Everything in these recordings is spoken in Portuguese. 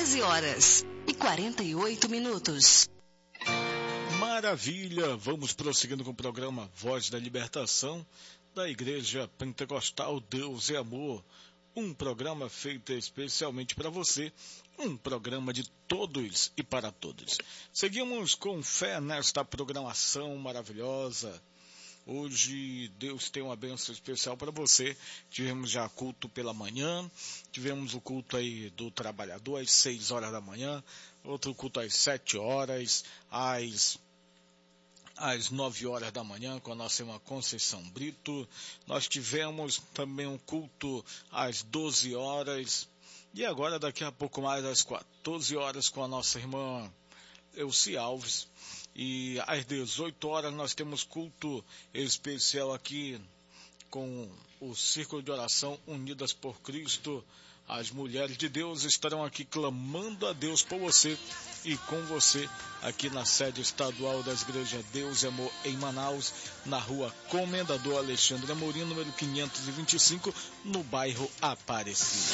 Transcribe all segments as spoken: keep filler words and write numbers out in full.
doze horas e quarenta e oito minutos. Maravilha! Vamos prosseguindo com o programa Voz da Libertação da Igreja Pentecostal Deus é Amor. Um programa feito especialmente para você, um programa de todos e para todos. Seguimos com fé nesta programação maravilhosa. Hoje Deus tem uma bênção especial para você. Tivemos já culto pela manhã, tivemos o culto aí do trabalhador às seis horas da manhã, outro culto às sete horas, às às nove horas da manhã com a nossa irmã Conceição Brito. Nós tivemos também um culto às doze horas e agora daqui a pouco mais às quatorze horas com a nossa irmã Elci Alves. E às dezoito horas nós temos culto especial aqui com o Círculo de Oração Unidas por Cristo. As mulheres de Deus estarão aqui clamando a Deus por você e com você aqui na sede estadual das igrejas Deus e Amor em Manaus, na rua Comendador Alexandre Amorim, número quinhentos e vinte e cinco, no bairro Aparecida.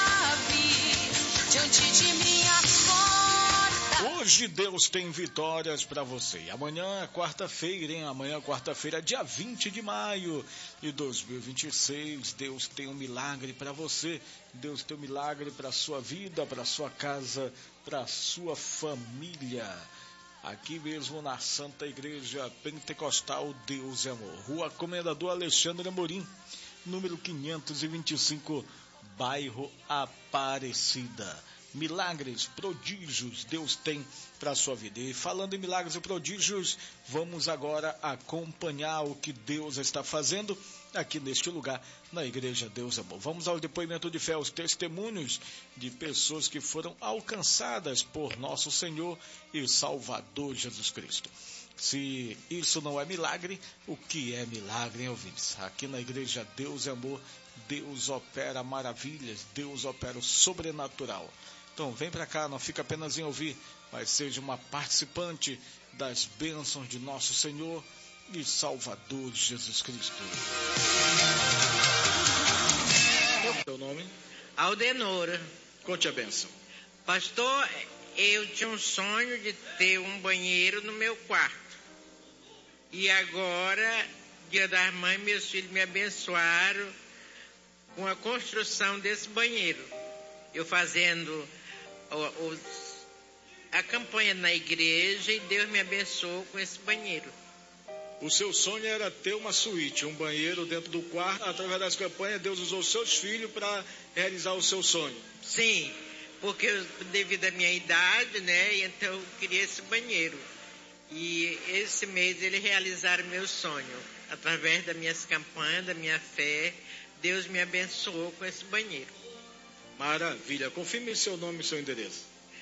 Diante de minha Hoje Deus tem vitórias para você. E amanhã é quarta-feira, hein? Amanhã é quarta-feira, dia vinte de maio de dois mil e vinte e seis. Deus tem um milagre para você. Deus tem um milagre para a sua vida, para a sua casa, para a sua família. Aqui mesmo na Santa Igreja Pentecostal Deus é Amor. Rua Comendador Alexandre Amorim, número quinhentos e vinte e cinco, bairro Aparecida. Milagres, prodígios, Deus tem para a sua vida. E falando em milagres e prodígios, vamos agora acompanhar o que Deus está fazendo aqui neste lugar, na Igreja Deus Amor. Vamos ao depoimento de fé, os testemunhos de pessoas que foram alcançadas por nosso Senhor e Salvador Jesus Cristo. Se isso não é milagre, o que é milagre, hein, ouvintes? Aqui na Igreja Deus é Amor, Deus opera maravilhas, Deus opera o sobrenatural. Então vem para cá, não fica apenas em ouvir, mas seja uma participante das bênçãos de nosso Senhor e Salvador Jesus Cristo. Seu nome? Aldenora. Conte a bênção. Pastor, eu tinha um sonho de ter um banheiro no meu quarto. E agora, dia das mães, meus filhos me abençoaram com a construção desse banheiro. Eu fazendo o, o, a campanha na igreja e Deus me abençoou com esse banheiro. O seu sonho era ter uma suíte, um banheiro dentro do quarto. Através das campanhas, Deus usou seus filhos para realizar o seu sonho. Sim, porque eu, devido à minha idade, né, então eu queria esse banheiro. E esse mês eles realizaram meu sonho. Através das minhas campanhas, da minha fé, Deus me abençoou com esse banheiro. Maravilha. Confirme seu nome e seu endereço.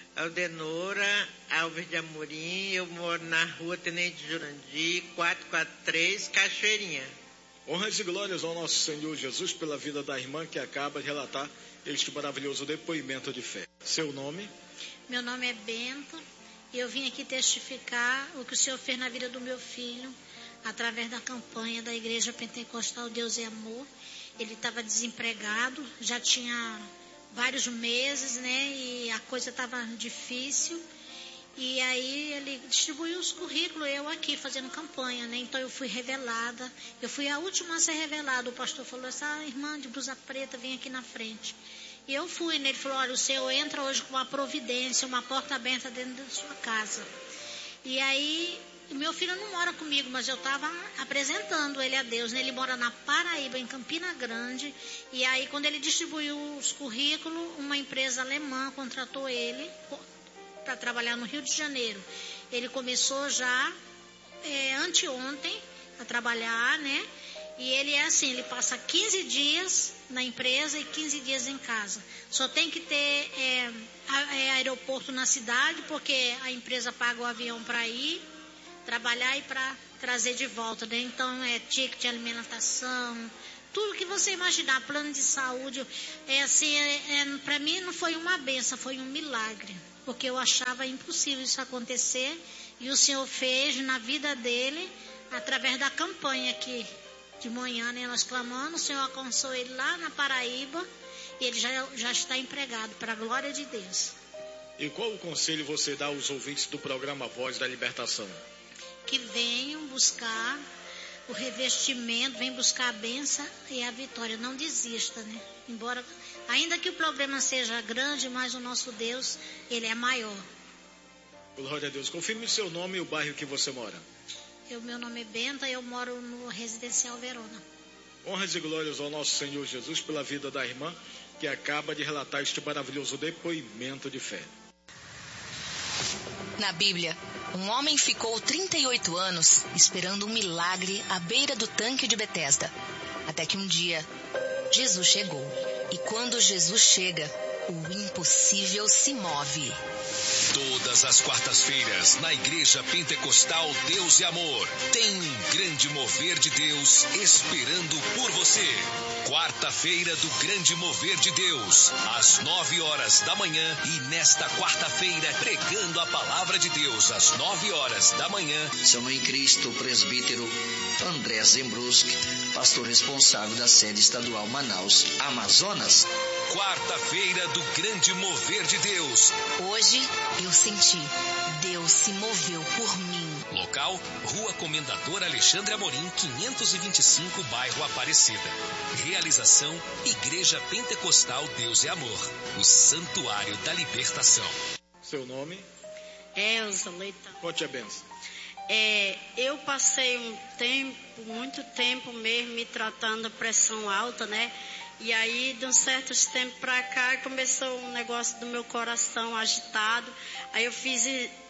Aldenora Alves de Amorim, eu moro na rua Tenente Jurandir, quatrocentos e quarenta e três, Cachoeirinha. Honras e glórias ao nosso Senhor Jesus pela vida da irmã que acaba de relatar este maravilhoso depoimento de fé. Seu nome? Meu nome é Bento e eu vim aqui testificar o que o Senhor fez na vida do meu filho através da campanha da Igreja Pentecostal Deus é Amor. Ele estava desempregado, já tinha vários meses, né, e a coisa estava difícil, e aí ele distribuiu os currículos, eu aqui fazendo campanha, né, então eu fui revelada, eu fui a última a ser revelada. O pastor falou, essa irmã de blusa preta vem aqui na frente, e eu fui, né, ele falou, olha, o Senhor entra hoje com uma providência, uma porta aberta dentro da sua casa. E aí meu filho não mora comigo, mas eu estava apresentando ele a Deus, né? Ele mora na Paraíba, em Campina Grande, e aí quando ele distribuiu os currículos, uma empresa alemã contratou ele para trabalhar no Rio de Janeiro. Ele começou já é, anteontem a trabalhar, né? E ele é assim, ele passa quinze dias na empresa e quinze dias em casa. Só tem que ter é, é, aeroporto na cidade, porque a empresa paga o avião para ir trabalhar e para trazer de volta, né? Então é ticket de alimentação, tudo que você imaginar, plano de saúde. É assim, é, é, para mim não foi uma benção, foi um milagre, porque eu achava impossível isso acontecer, e o Senhor fez na vida dele através da campanha que de manhã, né, nós clamamos, o Senhor alcançou ele lá na Paraíba, e ele já, já está empregado, para a glória de Deus. E qual o conselho você dá aos ouvintes do programa Voz da Libertação? Que venham buscar o revestimento, venham buscar a bênção e a vitória. Não desista, né? Embora, ainda que o problema seja grande, mas o nosso Deus, Ele é maior. Glória a Deus. Confirme o seu nome e o bairro que você mora. Eu, meu nome é Benta e eu moro no Residencial Verona. Honras e glórias ao nosso Senhor Jesus pela vida da irmã que acaba de relatar este maravilhoso depoimento de fé. Na Bíblia, um homem ficou trinta e oito anos esperando um milagre à beira do tanque de Betesda. Até que um dia, Jesus chegou. E quando Jesus chega, o impossível se move. Todas as quartas-feiras, na Igreja Pentecostal Deus e Amor, tem um grande mover de Deus esperando por você. Quarta-feira do Grande Mover de Deus, às nove horas da manhã, e nesta quarta-feira, pregando a palavra de Deus às nove horas da manhã. São em Cristo, presbítero André Zembruski, pastor responsável da sede estadual Manaus, Amazonas. Quarta-feira do Grande Mover de Deus. Hoje eu senti, Deus se moveu por mim. Local, Rua Comendador Alexandre Amorim, quinhentos e vinte e cinco, bairro Aparecida. Realização, Igreja Pentecostal Deus e Amor, o Santuário da Libertação. Seu nome? Elza Leitão. Conte a benção. É, eu passei um tempo, muito tempo mesmo, me tratando de pressão alta, né? E aí, de uns certos tempos pra cá, começou um negócio do meu coração agitado. Aí eu fiz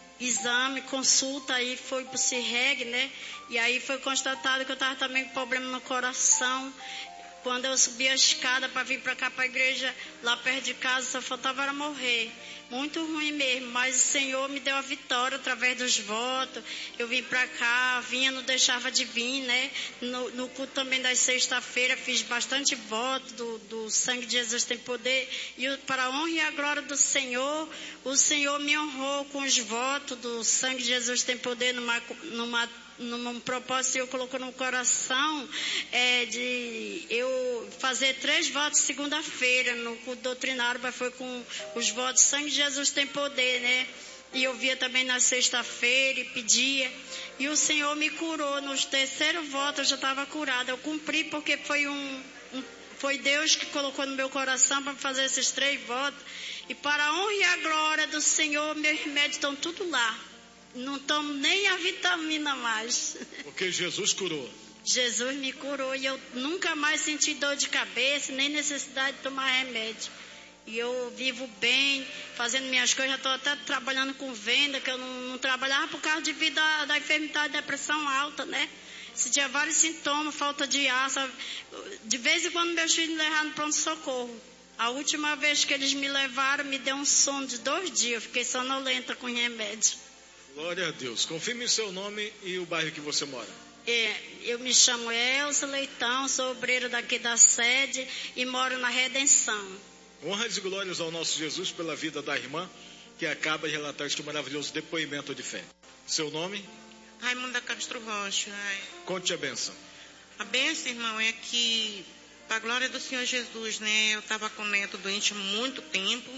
exame, consulta, aí foi pro C I R E G, né? E aí foi constatado que eu tava também com problema no coração. Quando eu subi a escada para vir para cá, para a igreja, lá perto de casa, só faltava era morrer. Muito ruim mesmo, mas o Senhor me deu a vitória através dos votos. Eu vim para cá, vinha, não deixava de vir, né? No, no culto também das sexta-feira, fiz bastante voto do, do sangue de Jesus tem poder. E eu, para a honra e a glória do Senhor, o Senhor me honrou com os votos do sangue de Jesus tem poder numa... numa num propósito, eu colocou no coração é, de eu fazer três votos segunda-feira no culto doutrinário, mas foi com os votos sangue de Jesus tem poder, né? E eu via também na sexta-feira e pedia, e o Senhor me curou. No terceiro voto eu já estava curada. Eu cumpri porque foi um, um foi Deus que colocou no meu coração para fazer esses três votos. E para a honra e a glória do Senhor, meus remédios estão tudo lá. Não tomo nem a vitamina mais. Porque Jesus curou. Jesus me curou e eu nunca mais senti dor de cabeça, nem necessidade de tomar remédio. E eu vivo bem, fazendo minhas coisas. Já estou até trabalhando com venda, que eu não, não trabalhava por causa de vida da, da enfermidade de depressão alta, né? Se tinha vários sintomas, falta de ar, sabe? De vez em quando meus filhos me levaram no pronto-socorro. A última vez que eles me levaram, me deu um sono de dois dias. Eu fiquei sonolenta com remédio. Glória a Deus. Confirme seu nome e o bairro que você mora. É, eu me chamo Elza Leitão, sou obreira daqui da sede e moro na Redenção. Honras e glórias ao nosso Jesus pela vida da irmã que acaba de relatar este maravilhoso depoimento de fé. Seu nome? Raimunda Castro Rocha. Conte a benção. A benção, irmão, é que, para a glória do Senhor Jesus, né? Eu estava com o neto doente há muito tempo.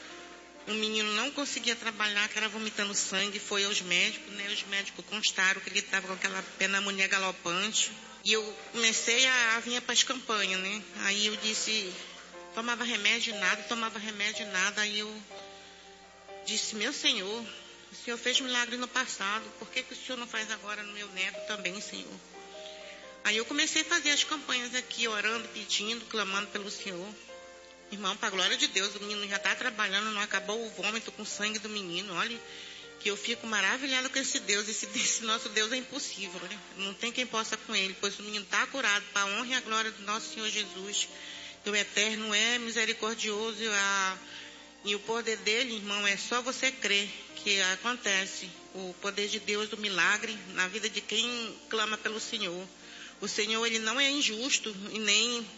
O menino não conseguia trabalhar, que era vomitando sangue, foi aos médicos, né? Os médicos constaram que ele estava com aquela pneumonia galopante. E eu comecei a, a vir para as campanhas, né? Aí eu disse, tomava remédio e nada, tomava remédio e nada. Aí eu disse, meu Senhor, o Senhor fez milagre no passado, por que, que o Senhor não faz agora no meu neto também, Senhor? Aí eu comecei a fazer as campanhas aqui, orando, pedindo, clamando pelo Senhor. Irmão, para a glória de Deus, o menino já está trabalhando, não acabou o vômito com o sangue do menino. Olha, que eu fico maravilhada com esse Deus. Esse, esse nosso Deus é impossível, né? Não tem quem possa com ele, pois o menino está curado para a honra e a glória do nosso Senhor Jesus. Que o Eterno é misericordioso e, a, e o poder dele, irmão, é só você crer que acontece. O poder de Deus do milagre na vida de quem clama pelo Senhor. O Senhor, ele não é injusto e nem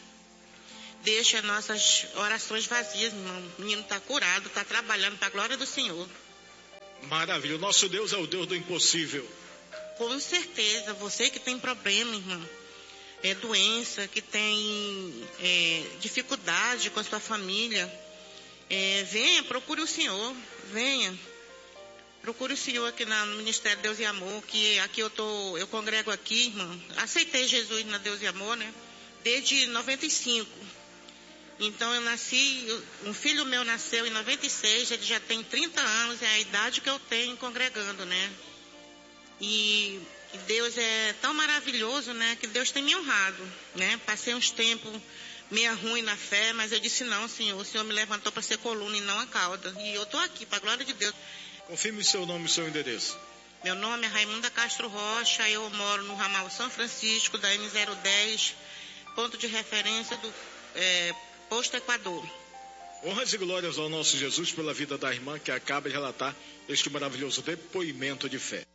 deixa nossas orações vazias, irmão. O menino está curado, está trabalhando para a glória do Senhor. Maravilha. O nosso Deus é o Deus do impossível. Com certeza. Você que tem problema, irmão, é doença, que tem é, dificuldade com a sua família, É, venha, procure o Senhor, venha. Procure o Senhor aqui na, no Ministério Deus e Amor, que aqui eu tô, eu congrego aqui, irmã. Aceitei Jesus na Deus e Amor, né? Desde noventa e cinco. Então eu nasci, um filho meu nasceu em noventa e seis, ele já tem trinta anos, é a idade que eu tenho congregando, né? E Deus é tão maravilhoso, né? Que Deus tem me honrado, né? Passei uns tempos meio ruim na fé, mas eu disse não, Senhor. O Senhor me levantou para ser coluna e não a cauda. E eu tô aqui, para a glória de Deus. Confirme seu nome e seu endereço. Meu nome é Raimunda Castro Rocha, eu moro no ramal São Francisco, da M zero dez, ponto de referência do é, Posto Equador. Honras e glórias ao nosso Jesus pela vida da irmã que acaba de relatar este maravilhoso depoimento de fé.